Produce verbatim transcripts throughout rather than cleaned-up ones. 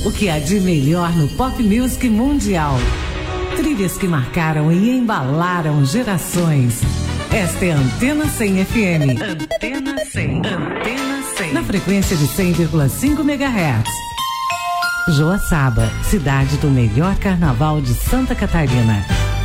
O que há de melhor no pop music mundial. Trilhas que marcaram e embalaram gerações. Esta é a Antena cem F M. Antena cem. Antena cem. Na frequência de cem vírgula cinco megahertz. Joaçaba, cidade do melhor carnaval de Santa Catarina.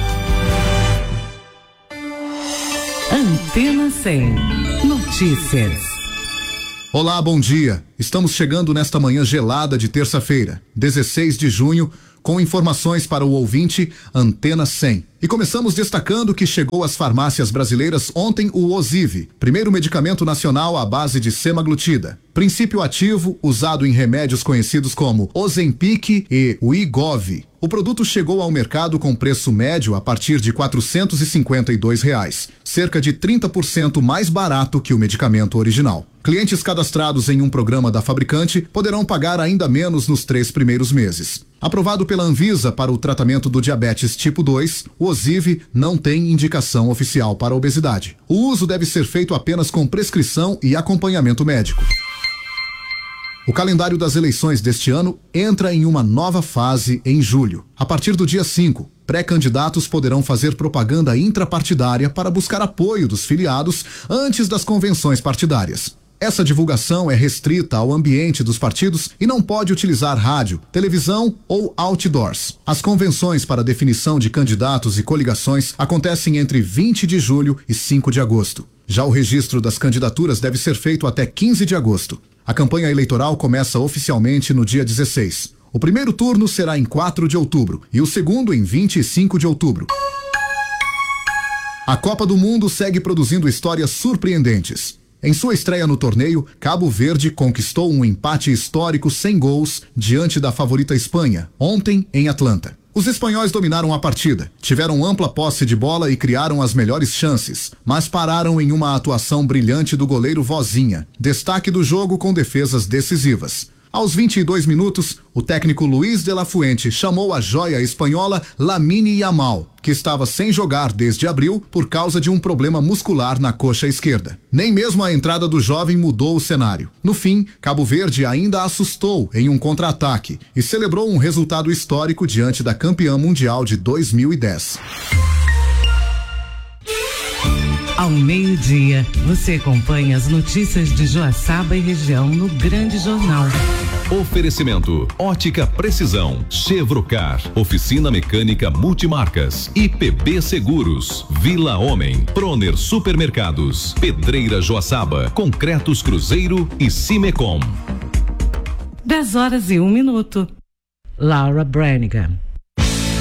Antena cem. Notícias. Olá, bom dia. Estamos chegando nesta manhã gelada de terça-feira, dezesseis de junho, com informações para o ouvinte Antena cem. E começamos destacando que chegou às farmácias brasileiras ontem o Ozivy, primeiro medicamento nacional à base de semaglutida, princípio ativo usado em remédios conhecidos como Ozempic e Wegovy. O produto chegou ao mercado com preço médio a partir de quatrocentos e cinquenta e dois reais, cerca de trinta por cento mais barato que o medicamento original. Clientes cadastrados em um programa da fabricante poderão pagar ainda menos nos três primeiros meses. Aprovado pela Anvisa para o tratamento do diabetes tipo dois, o Ozivy não tem indicação oficial para a obesidade. O uso deve ser feito apenas com prescrição e acompanhamento médico. O calendário das eleições deste ano entra em uma nova fase em julho. A partir do dia cinco, pré-candidatos poderão fazer propaganda intrapartidária para buscar apoio dos filiados antes das convenções partidárias. Essa divulgação é restrita ao ambiente dos partidos e não pode utilizar rádio, televisão ou outdoors. As convenções para definição de candidatos e coligações acontecem entre vinte de julho e cinco de agosto. Já o registro das candidaturas deve ser feito até quinze de agosto. A campanha eleitoral começa oficialmente no dia dezesseis. O primeiro turno será em quatro de outubro e o segundo em vinte e cinco de outubro. A Copa do Mundo segue produzindo histórias surpreendentes. Em sua estreia no torneio, Cabo Verde conquistou um empate histórico sem gols diante da favorita Espanha, ontem em Atlanta. Os espanhóis dominaram a partida, tiveram ampla posse de bola e criaram as melhores chances, mas pararam em uma atuação brilhante do goleiro Vozinha, destaque do jogo com defesas decisivas. Aos vinte e dois minutos, o técnico Luiz de la Fuente chamou a joia espanhola Lamine Yamal, que estava sem jogar desde abril por causa de um problema muscular na coxa esquerda. Nem mesmo a entrada do jovem mudou o cenário. No fim, Cabo Verde ainda assustou em um contra-ataque e celebrou um resultado histórico diante da campeã mundial de dois mil e dez. Ao meio-dia, você acompanha as notícias de Joaçaba e região no Grande Jornal. Oferecimento: Ótica Precisão, Chevrocar, Oficina Mecânica Multimarcas, I P B Seguros, Vila Homem, Proner Supermercados, Pedreira Joaçaba, Concretos Cruzeiro e Cimecom. dez horas e um minuto. Laura Branigan.